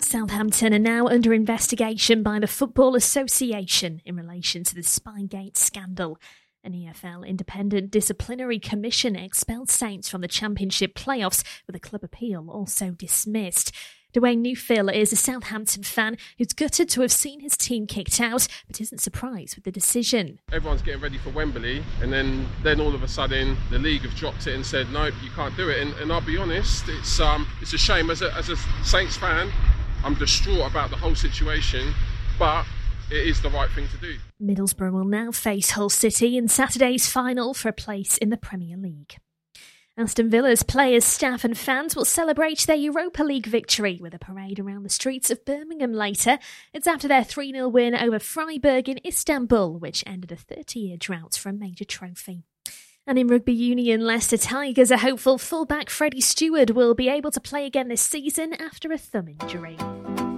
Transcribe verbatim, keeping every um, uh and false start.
Southampton are now under investigation by the Football Association in relation to the Spygate scandal. An E F L Independent Disciplinary Commission expelled Saints from the Championship playoffs, with a club appeal also dismissed. Dwayne Newfield is a Southampton fan who's gutted to have seen his team kicked out, but isn't surprised with the decision. Everyone's getting ready for Wembley, and then, then all of a sudden the league have dropped it and said, nope, you can't do it. And, and I'll be honest, it's um, it's a shame. As a, as a Saints fan, I'm distraught about the whole situation, but it is the right thing to do. Middlesbrough will now face Hull City in Saturday's final for a place in the Premier League. Aston Villa's players, staff and fans will celebrate their Europa League victory with a parade around the streets of Birmingham later. It's after their three nil win over Freiburg in Istanbul, which ended a thirty-year drought for a major trophy. And in rugby union, Leicester Tigers are hopeful fullback Freddie Stewart will be able to play again this season after a thumb injury.